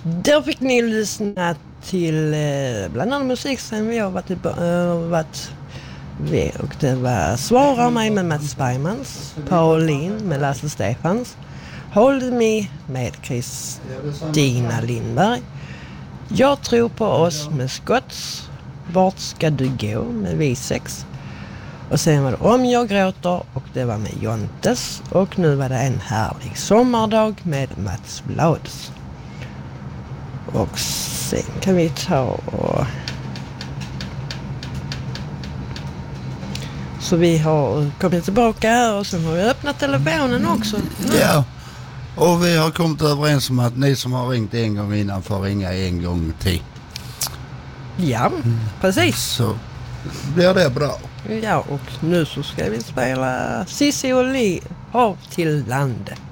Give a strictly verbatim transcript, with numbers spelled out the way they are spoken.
Då fick ni lyssna till eh, bland annat musik som vi har varit, äh, varit med. Och det var Svara mig med Mats Bergmans, Pauline med Lasse Stefans, Hold Me med Kristina Lindberg, Jag tror på oss med Scotts, Vart ska du gå med V sex. Och sen var det Om jag gråter och det var med Jontes. Och nu var det En härlig sommardag med Mats Blads. Och sen kan vi ta och... Så vi har kommit tillbaka här och sen har vi öppnat telefonen också. Ja, och vi har kommit överens om att ni som har ringt en gång innan får ringa en gång till. Ja, precis. Så blir det bra. Ja, och nu så ska vi spela Cissi och Li, Hav till landet.